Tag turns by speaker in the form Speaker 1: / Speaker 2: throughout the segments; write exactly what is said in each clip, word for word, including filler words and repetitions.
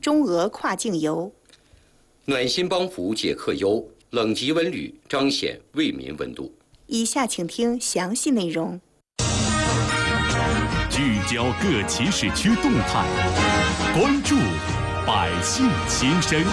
Speaker 1: 中俄跨境游。
Speaker 2: 暖心帮扶解客忧，冷极文旅彰显为民温度。
Speaker 1: 以下请听详细内容。
Speaker 3: 聚焦各起始区动态，关注百姓心声。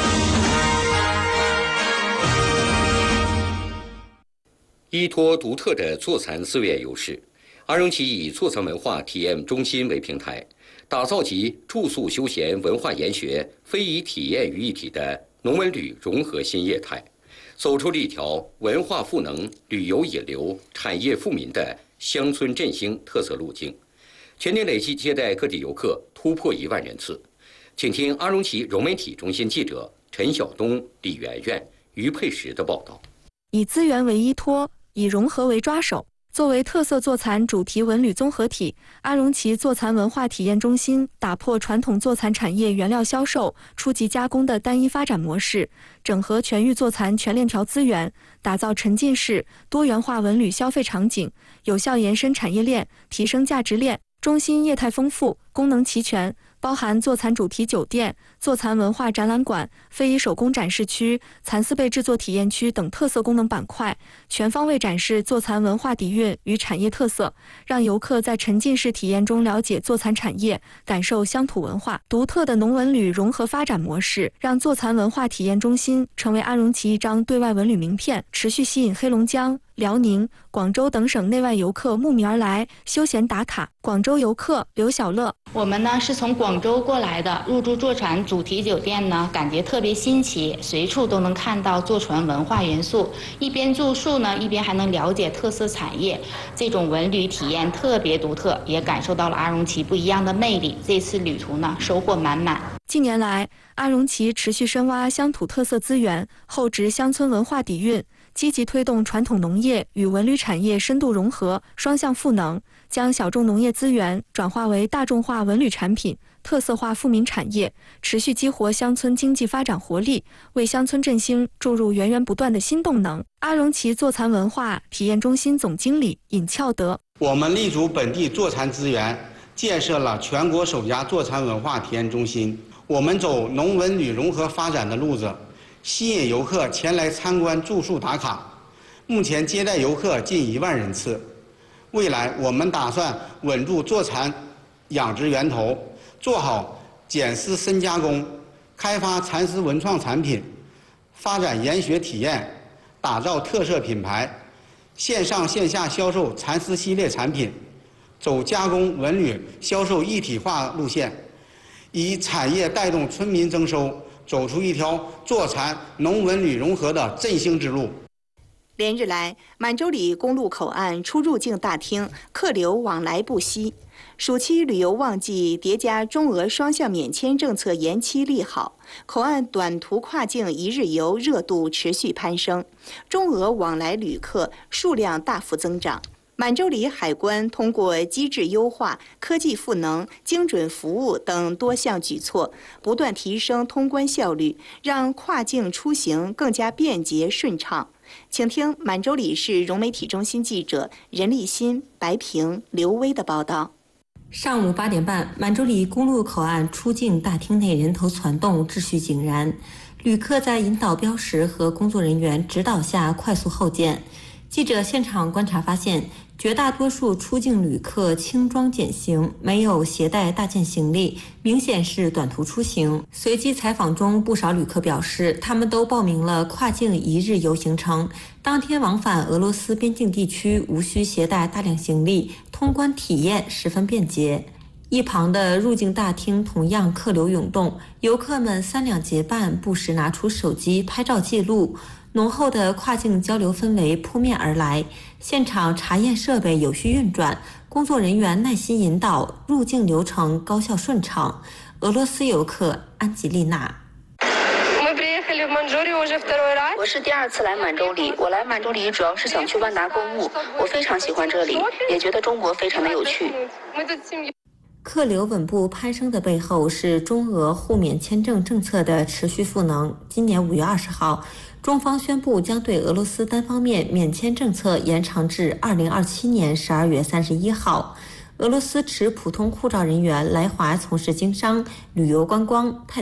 Speaker 2: 依托独特的座禅资源优势，阿荣旗以座禅文化体验中心为平台，打造集住宿休闲、文化研学、非遗体验于一体的农文旅融合新业态，走出了一条文化赋能、旅游引流、产业富民的乡村振兴特色路径，全年累计接待各地游客突破一万人次。请听阿荣旗融媒体中心记者陈晓东、李媛媛、于佩石的报道。
Speaker 4: 以资源为依托，以融合为抓手。作为特色座禅主题文旅综合体，阿荣旗座禅文化体验中心打破传统座禅产业原料销售、初级加工的单一发展模式，整合全域座禅全链条资源，打造沉浸式多元化文旅消费场景，有效延伸产业链，提升价值链。中心业态丰富，功能齐全，包含座禅主题酒店、座禅文化展览馆、非遗手工展示区、蚕丝被制作体验区等特色功能板块，全方位展示座禅文化底蕴与产业特色，让游客在沉浸式体验中了解座禅产业，感受乡土文化。独特的农文旅融合发展模式，让座禅文化体验中心成为阿荣旗一张对外文旅名片，持续吸引黑龙江、辽宁、广州等省内外游客慕名而来，休闲打卡。广州游客刘小乐：
Speaker 5: 我们呢是从广州过来的，入住座禅主题酒店呢，感觉特别新奇，随处都能看到座禅文化元素，一边住宿呢，一边还能了解特色产业，这种文旅体验特别独特，也感受到了阿荣旗不一样的魅力。这次旅途呢，收获满满。
Speaker 4: 近年来，阿荣旗持续深挖乡土特色资源，厚植乡村文化底蕴，积极推动传统农业与文旅产业深度融合、双向赋能，将小众农业资源转化为大众化文旅产品、特色化富民产业，持续激活乡村经济发展活力，为乡村振兴注入源源不断的新动能。阿荣旗座禅文化体验中心总经理尹翘德：
Speaker 6: 我们立足本地座禅资源，建设了全国首家座禅文化体验中心。我们走农文旅融合发展的路子，吸引游客前来参观住宿打卡，目前接待游客近一万人次。未来我们打算稳住座禅养殖源头，做好剪丝深加工，开发蚕丝文创产品，发展研学体验，打造特色品牌，线上线下销售蚕丝系列产品，走加工文旅销售一体化路线，以产业带动村民增收，走出一条座禅农文旅融合的振兴之路。
Speaker 1: 连日来，满洲里公路口岸出入境大厅客流往来不息，暑期旅游旺季叠加中俄双向免签政策延期利好，口岸短途跨境一日游热度持续攀升，中俄往来旅客数量大幅增长。满洲里海关通过机制优化、科技赋能、精准服务等多项举措，不断提升通关效率，让跨境出行更加便捷顺畅。请听满洲里市融媒体中心记者任立新、白平、刘威的报道。
Speaker 7: 上午八点半，满洲里公路口岸出境大厅内人头攒动，秩序井然，旅客在引导标识和工作人员指导下快速后检。记者现场观察发现，绝大多数出境旅客轻装简行，没有携带大件行李，明显是短途出行。随机采访中，不少旅客表示，他们都报名了跨境一日游行程，当天往返俄罗斯边境地区无需携带大量行李，通关体验十分便捷。一旁的入境大厅同样客流涌动，游客们三两结伴，不时拿出手机拍照记录。浓厚的跨境交流氛围扑面而来，现场查验设备有序运转，工作人员耐心引导，入境流程高效顺畅。俄罗斯游客安吉丽娜：
Speaker 8: 我是第二次来满洲里，我来满洲里主要是想去万达购物，我非常喜欢这里，也觉得中国非常的有趣。
Speaker 7: 客流稳步攀升的背后是中俄互免签证政策的持续赋能。今年五月二十号，中方宣布将对俄罗斯单方面免签政策延长至二零二七年十二月三十一号。俄罗斯持普通护照人员来华从事经商、旅游观光、探